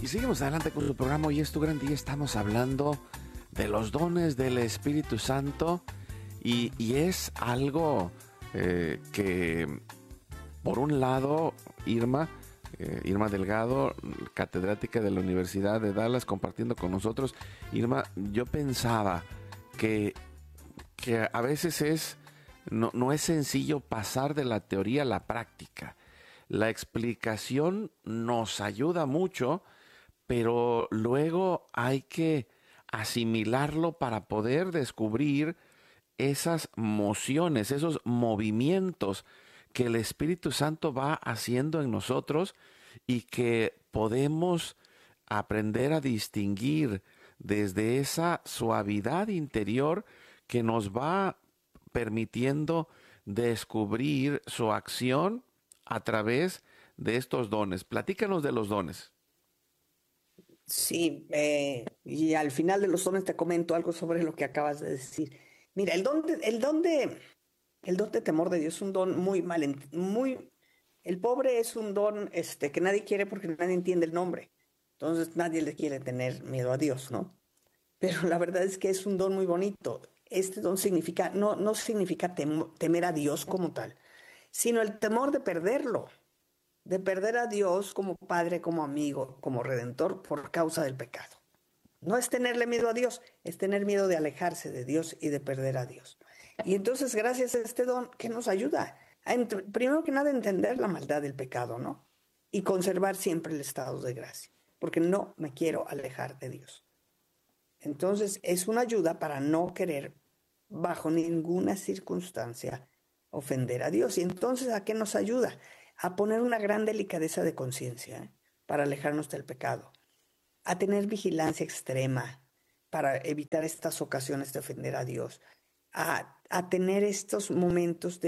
seguimos adelante con el programa. Hoy es tu gran día. Estamos hablando de los dones del Espíritu Santo y es algo que, por un lado, Irma Delgado, catedrática de la Universidad de Dallas, compartiendo con nosotros. Irma, yo pensaba que a veces no es sencillo pasar de la teoría a la práctica. La explicación nos ayuda mucho, pero luego hay que asimilarlo para poder descubrir esas mociones, esos movimientos que el Espíritu Santo va haciendo en nosotros y que podemos aprender a distinguir desde esa suavidad interior que nos va permitiendo descubrir su acción a través de estos dones. Platícanos de los dones. Sí, y al final de los dones te comento algo sobre lo que acabas de decir. Mira, el don de temor de Dios es un don el pobre es un don que nadie quiere porque nadie entiende el nombre. Entonces nadie le quiere tener miedo a Dios, ¿no? Pero la verdad es que es un don muy bonito. Este don significa, no significa temer a Dios como tal, sino el temor de perder a Dios como padre, como amigo, como redentor por causa del pecado. No es tenerle miedo a Dios, es tener miedo de alejarse de Dios y de perder a Dios. Y entonces, gracias a este don, que nos ayuda a, primero que nada, entender la maldad del pecado, ¿no? Y conservar siempre el estado de gracia, porque no me quiero alejar de Dios. Entonces, es una ayuda para no querer, bajo ninguna circunstancia, ofender a Dios. Y entonces, ¿a qué nos ayuda? A poner una gran delicadeza de conciencia, para alejarnos del pecado, a tener vigilancia extrema para evitar estas ocasiones de ofender a Dios, a tener estos momentos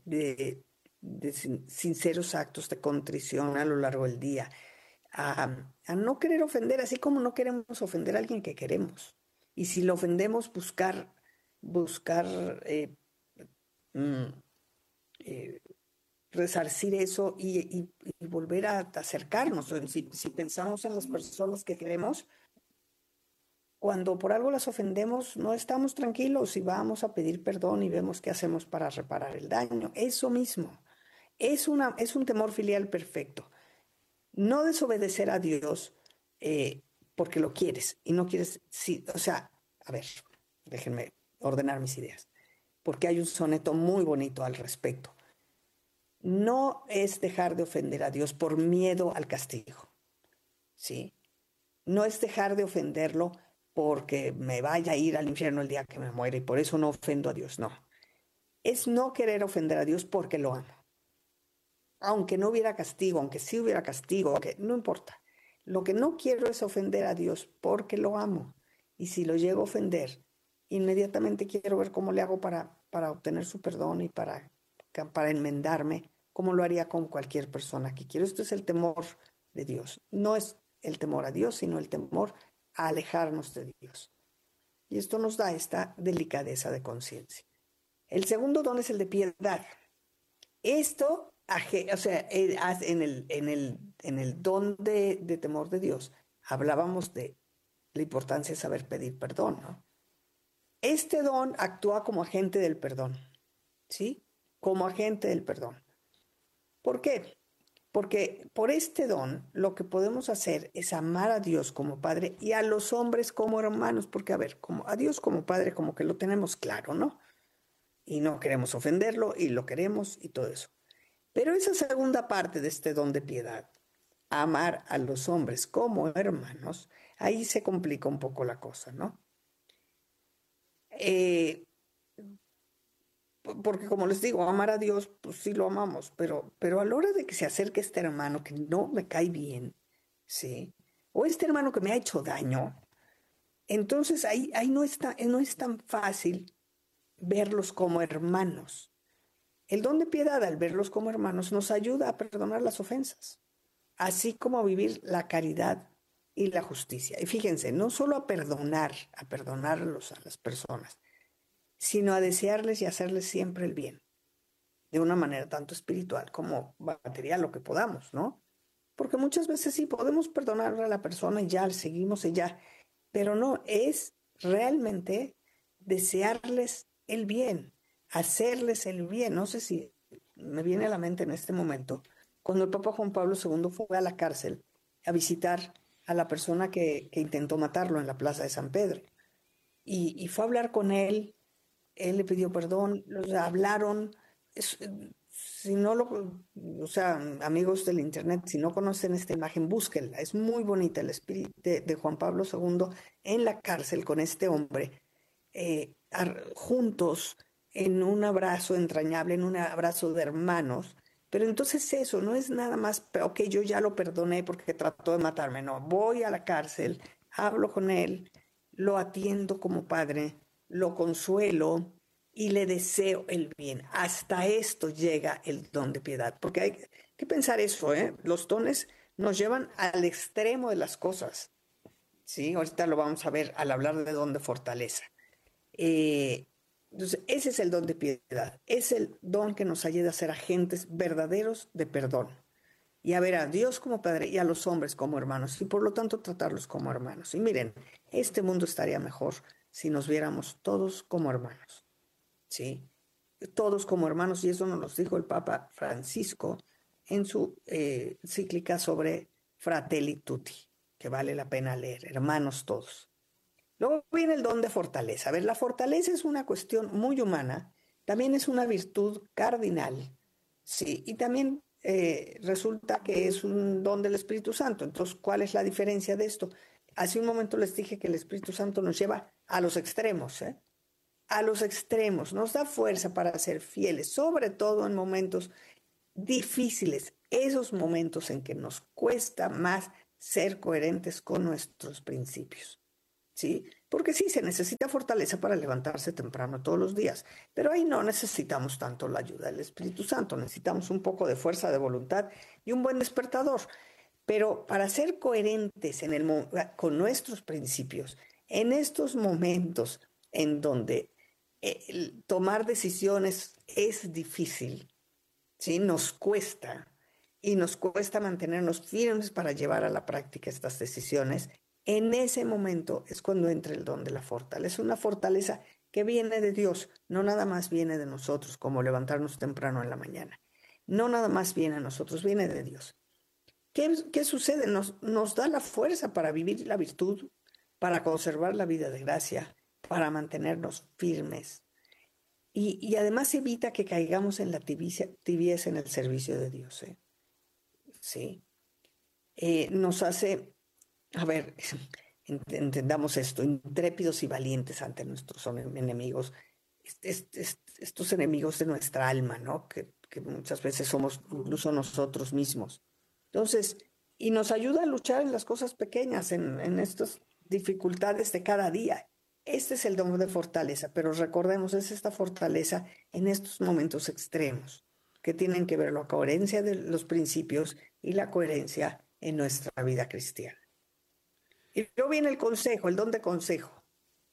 de sinceros actos de contrición a lo largo del día, a no querer ofender, así como no queremos ofender a alguien que queremos. Y si lo ofendemos, buscar mm, eh, resarcir eso y volver a acercarnos. Si pensamos en las personas que queremos, cuando por algo las ofendemos, no estamos tranquilos y vamos a pedir perdón y vemos qué hacemos para reparar el daño. Eso mismo es un temor filial perfecto. No desobedecer a Dios porque lo quieres y no quieres, sí, o sea, a ver, déjenme ordenar mis ideas, porque hay un soneto muy bonito al respecto. No es dejar de ofender a Dios por miedo al castigo, ¿sí? No es dejar de ofenderlo porque me vaya a ir al infierno el día que me muera y por eso no ofendo a Dios, no. Es no querer ofender a Dios porque lo amo. Aunque no hubiera castigo, aunque sí hubiera castigo, aunque no importa. Lo que no quiero es ofender a Dios porque lo amo. Y si lo llego a ofender, inmediatamente quiero ver cómo le hago para obtener su perdón y para enmendarme, como lo haría con cualquier persona que quiero. Esto es el temor de Dios. No es el temor a Dios, sino el temor a alejarnos de Dios. Y esto nos da esta delicadeza de conciencia. El segundo don es el de piedad. Esto, o sea, en el don de temor de Dios, hablábamos de la importancia de saber pedir perdón, ¿no? Este don actúa como agente del perdón, ¿sí? Como agente del perdón. ¿Por qué? Porque por este don lo que podemos hacer es amar a Dios como Padre y a los hombres como hermanos, porque a ver, como a Dios como Padre como que lo tenemos claro, ¿no? Y no queremos ofenderlo y lo queremos y todo eso. Pero esa segunda parte de este don de piedad, amar a los hombres como hermanos, ahí se complica un poco la cosa, ¿no? Eh, Porque como les digo, amar a Dios, pues sí lo amamos, pero a la hora de que se acerque este hermano que no me cae bien, ¿sí? O este hermano que me ha hecho daño, entonces ahí no es tan fácil verlos como hermanos. El don de piedad, al verlos como hermanos, nos ayuda a perdonar las ofensas, así como a vivir la caridad y la justicia. Y fíjense, no solo a perdonarlos a las personas, sino a desearles y hacerles siempre el bien, de una manera tanto espiritual como material, lo que podamos, ¿no? porque muchas veces sí podemos perdonar a la persona y ya seguimos y ya, pero no, es realmente desearles el bien, hacerles el bien. No sé si me viene a la mente en este momento, cuando el Papa Juan Pablo II fue a la cárcel a visitar a la persona que intentó matarlo en la plaza de San Pedro. Y fue a hablar con él le pidió perdón, los hablaron. Si no lo, o sea, amigos del internet, si no conocen esta imagen, búsquenla. Es muy bonita el espíritu de Juan Pablo II en la cárcel con este hombre, juntos en un abrazo entrañable, en un abrazo de hermanos. Pero entonces eso no es nada más, ok, yo ya lo perdoné porque trató de matarme. No, voy a la cárcel, hablo con él, lo atiendo como padre, lo consuelo y le deseo el bien. Hasta esto llega el don de piedad, porque hay que pensar eso, ¿eh? Los dones nos llevan al extremo de las cosas, ¿sí? Ahorita lo vamos a ver al hablar de don de fortaleza. Entonces, ese es el don de piedad, es el don que nos ayuda a ser agentes verdaderos de perdón y a ver a Dios como Padre y a los hombres como hermanos y por lo tanto tratarlos como hermanos. Y miren, este mundo estaría mejor si nos viéramos todos como hermanos, ¿sí? Todos como hermanos, y eso nos lo dijo el Papa Francisco en su encíclica sobre Fratelli Tutti, que vale la pena leer, hermanos todos. Luego viene el don de fortaleza. A ver, la fortaleza es una cuestión muy humana, también es una virtud cardinal, sí, y también resulta que es un don del Espíritu Santo. Entonces, ¿cuál es la diferencia de esto? Hace un momento les dije que el Espíritu Santo nos lleva a los extremos, ¿eh? A los extremos, nos da fuerza para ser fieles, sobre todo en momentos difíciles, esos momentos en que nos cuesta más ser coherentes con nuestros principios. ¿Sí? Porque sí, se necesita fortaleza para levantarse temprano todos los días, pero ahí no necesitamos tanto la ayuda del Espíritu Santo, necesitamos un poco de fuerza de voluntad y un buen despertador. Pero para ser coherentes con nuestros principios, en estos momentos en donde tomar decisiones es difícil, ¿sí? Nos cuesta y nos cuesta mantenernos firmes para llevar a la práctica estas decisiones. En ese momento es cuando entra el don de la fortaleza, una fortaleza que viene de Dios, no nada más viene de nosotros, como levantarnos temprano en la mañana. No nada más viene a nosotros, viene de Dios. ¿Qué sucede? Nos da la fuerza para vivir la virtud, para conservar la vida de gracia, para mantenernos firmes. Y además evita que caigamos en la tibieza en el servicio de Dios. ¿Sí? Nos hace, a ver, entendamos esto, intrépidos y valientes ante nuestros enemigos, estos enemigos de nuestra alma, ¿no? Que muchas veces somos incluso nosotros mismos. Entonces, y nos ayuda a luchar en las cosas pequeñas, en estas dificultades de cada día. Este es el don de fortaleza, pero recordemos, es esta fortaleza en estos momentos extremos que tienen que ver la coherencia de los principios y la coherencia en nuestra vida cristiana. Y luego viene el consejo, el don de consejo.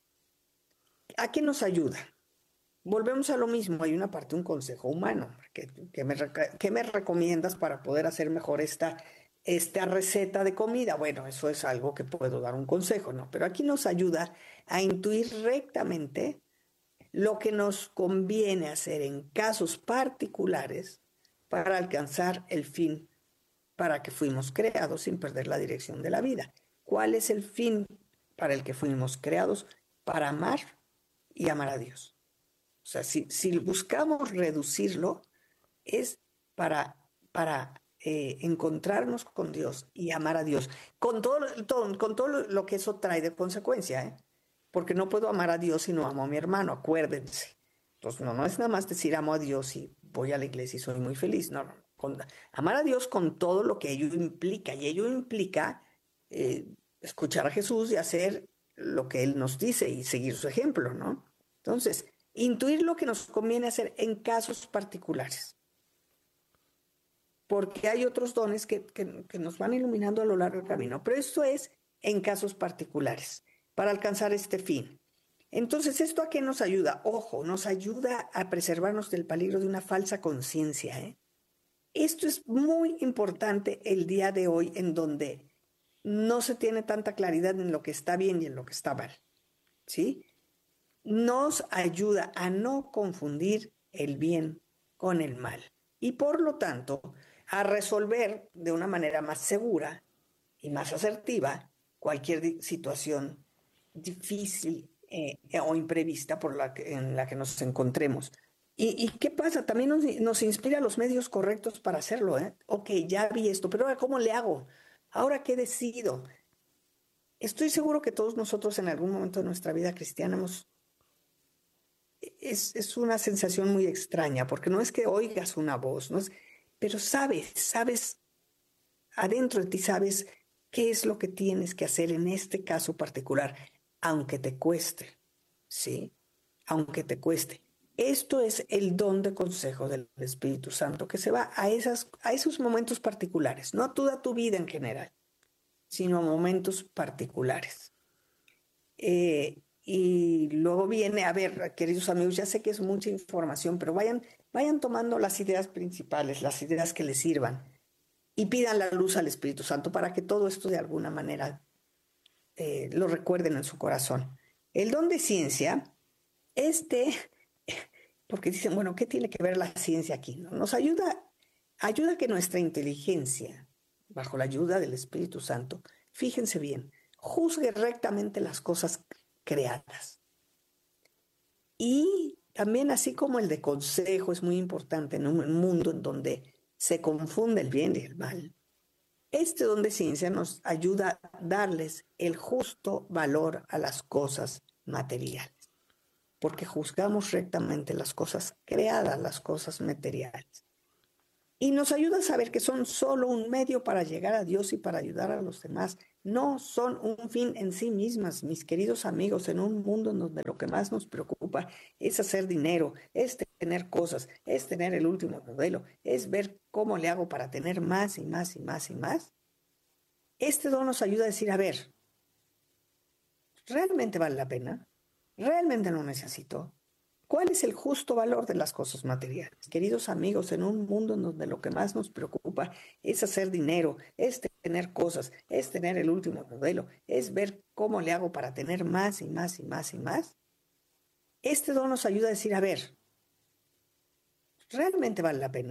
¿A qué nos ayuda? Volvemos a lo mismo, hay una parte, un consejo humano. ¿Qué me recomiendas para poder hacer mejor esta receta de comida? Bueno, eso es algo que puedo dar un consejo, ¿no? Pero aquí nos ayuda a intuir rectamente lo que nos conviene hacer en casos particulares para alcanzar el fin para que fuimos creados sin perder la dirección de la vida. ¿Cuál es el fin para el que fuimos creados? Para amar y amar a Dios. O sea, si buscamos reducirlo, es para encontrarnos con Dios y amar a Dios, con todo lo que eso trae de consecuencia, ¿eh? Porque no puedo amar a Dios si no amo a mi hermano, acuérdense. Entonces, no es nada más decir amo a Dios y voy a la iglesia y soy muy feliz. No. Amar a Dios con todo lo que ello implica, y ello implica escuchar a Jesús y hacer lo que Él nos dice y seguir su ejemplo, ¿no? Entonces, intuir lo que nos conviene hacer en casos particulares. Porque hay otros dones que nos van iluminando a lo largo del camino, pero esto es en casos particulares, para alcanzar este fin. Entonces, ¿esto a qué nos ayuda? Ojo, nos ayuda a preservarnos del peligro de una falsa conciencia, ¿eh? Esto es muy importante el día de hoy en donde no se tiene tanta claridad en lo que está bien y en lo que está mal, ¿sí? Nos ayuda a no confundir el bien con el mal y por lo tanto a resolver de una manera más segura y más asertiva cualquier situación difícil o imprevista en la que nos encontremos. ¿Y qué pasa? También nos inspira los medios correctos para hacerlo, ¿eh? Ok, ya vi esto, pero ahora ¿cómo le hago? ¿Ahora qué decido? Estoy seguro que todos nosotros en algún momento de nuestra vida cristiana es una sensación muy extraña, porque no es que oigas una voz, no es, pero sabes, adentro de ti sabes qué es lo que tienes que hacer en este caso particular, aunque te cueste, ¿sí? Aunque te cueste. Esto es el don de consejo del Espíritu Santo, que se va a esos momentos particulares, no a toda tu vida en general, sino a momentos particulares. Y luego viene, a ver, queridos amigos, ya sé que es mucha información, pero vayan tomando las ideas principales, las ideas que les sirvan, y pidan la luz al Espíritu Santo para que todo esto de alguna manera lo recuerden en su corazón. El don de ciencia, este, porque dicen, bueno, ¿qué tiene que ver la ciencia aquí? ¿No? Nos ayuda a que nuestra inteligencia, bajo la ayuda del Espíritu Santo, fíjense bien, juzgue rectamente las cosas creadas. Y también así como el de consejo es muy importante en un mundo en donde se confunde el bien y el mal, este don de ciencia nos ayuda a darles el justo valor a las cosas materiales, porque juzgamos rectamente las cosas creadas, las cosas materiales. Y nos ayuda a saber que son solo un medio para llegar a Dios y para ayudar a los demás. No son un fin en sí mismas, mis queridos amigos, en un mundo en donde lo que más nos preocupa es hacer dinero, es tener cosas, es tener el último modelo, es ver cómo le hago para tener más y más y más y más. Este don nos ayuda a decir, a ver, ¿realmente vale la pena? ¿Realmente lo necesito? ¿Cuál es el justo valor de las cosas materiales? Queridos amigos, en un mundo en donde lo que más nos preocupa es hacer dinero, es tener cosas, es tener el último modelo, es ver cómo le hago para tener más y más y más y más, este don nos ayuda a decir, a ver, ¿realmente vale la pena?